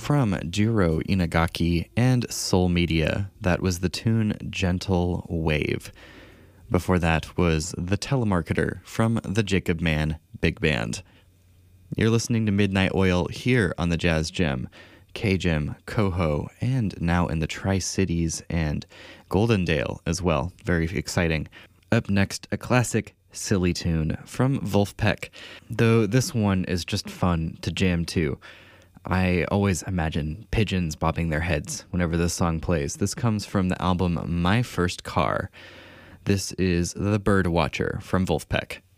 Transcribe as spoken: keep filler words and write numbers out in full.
from Jiro Inagaki and Soul Media. That was the tune Gentle Wave. Before that was The Telemarketer from the Jacob Mann Big Band. You're listening to Midnight Oil here on the Jazz Gem, K-Gem, Coho, and now in the Tri-Cities and Goldendale as well. Very exciting. Up next, a classic silly tune from Vulfpeck, though this one is just fun to jam to. I always imagine pigeons bobbing their heads whenever this song plays. This comes from the album My First Car. This is The Bird Watcher from Vulfpeck.